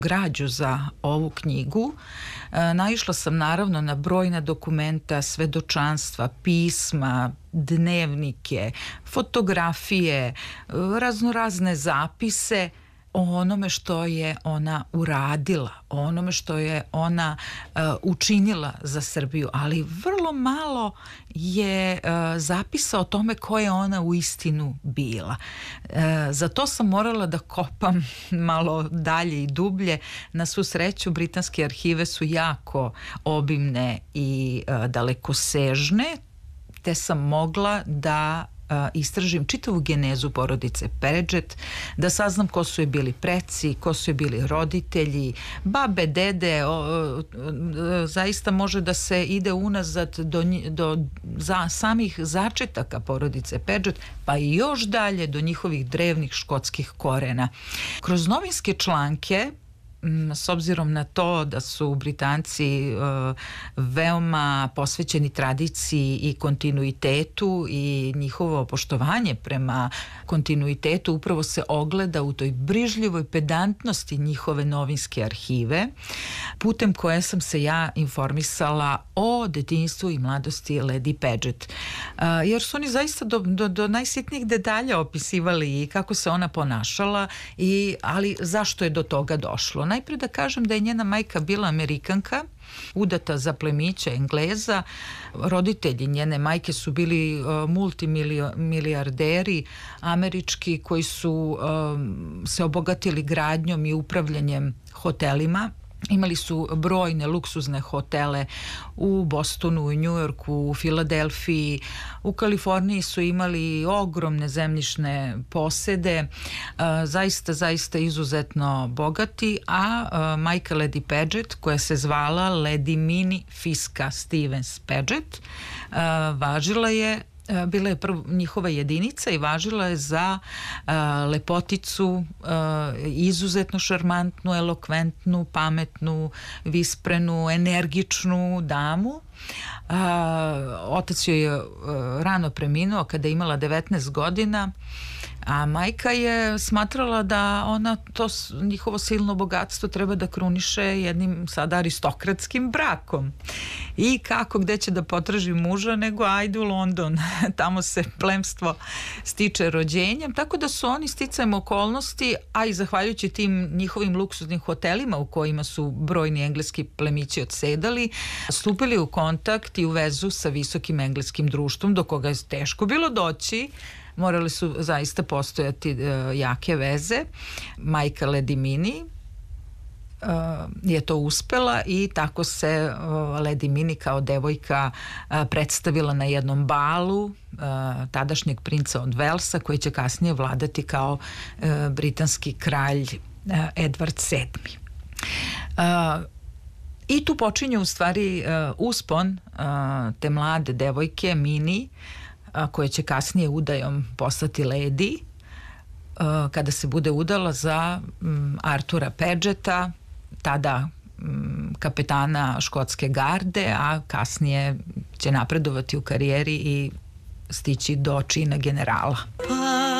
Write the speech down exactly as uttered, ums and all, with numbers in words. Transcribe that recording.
građu za ovu knjigu, naišla sam naravno na brojna dokumenta, svedočanstva, pisma, dnevnike, fotografije, raznorazne zapise o onome što je ona uradila, o onome što je ona uh, učinila za Srbiju, ali vrlo malo je uh, zapisa o tome ko je ona u istinu bila. Uh, za to sam morala da kopam malo dalje i dublje. Na svu sreću, britanske arhive su jako obimne i uh, dalekosežne, te sam mogla da istražim čitavu genezu porodice Peredžet, da saznam ko su je bili preci, ko su je bili roditelji, babe, dede, o, o, zaista može da se ide unazad do, do za, samih začetaka porodice Peredžet, pa i još dalje do njihovih drevnih škotskih korena. Kroz novinske članke, s obzirom na to da su Britanci uh, veoma posvećeni tradiciji i kontinuitetu i njihovo poštovanje prema kontinuitetu upravo se ogleda u toj brižljivoj pedantnosti njihove novinske arhive, putem koje sam se ja informisala o detinjstvu i mladosti Lady Paget. Uh, jer su oni zaista do, do, do najsitnijih detalja opisivali i kako se ona ponašala, i, ali zašto je do toga došlo. Najprije da kažem da je njena majka bila Amerikanka, udata za plemića Engleza. Roditelji njene majke su bili uh, multimilijarderi američki koji su um, se obogatili gradnjom i upravljanjem hotelima. Imali su brojne luksuzne hotele u Bostonu, u Njujorku, u Filadelfiji. U Kaliforniji su imali ogromne zemljišne posede, zaista, zaista izuzetno bogati, a majka Lady Paget, koja se zvala Lady Minnie Fiska Stevens Paget, važila je, bila je prvo njihova jedinica i važila je za uh, lepoticu, uh, izuzetno šarmantnu, elokventnu, pametnu, visprenu, energičnu damu. Uh, otac joj je uh, rano preminuo kada je imala devetnaest godina, a majka je smatrala da ona to njihovo silno bogatstvo treba da kruniše jednim sada aristokratskim brakom. I kako, gde će da potraži muža, nego ajde u London. Tamo se plemstvo stiče rođenjem, tako da su oni sticajem okolnosti, a i zahvaljujući tim njihovim luksuznim hotelima u kojima su brojni engleski plemići odsedali, stupili u kontakt i u vezu sa visokim engleskim društvom, do koga je teško bilo doći. Morali su zaista postojati uh, jake veze. Majka Lady Minnie uh, je to uspela i tako se uh, Lady Minnie kao devojka uh, predstavila na jednom balu uh, tadašnjeg princa od Velsa, koji će kasnije vladati kao uh, britanski kralj uh, Edward sedmi. Uh, I tu počinje u stvari uh, uspon uh, te mlade devojke Minnie, koja će kasnije udajom postati lady, kada se bude udala za Artura Pageta, tada kapetana škotske garde, a kasnije će napredovati u karijeri i stići do čina generala.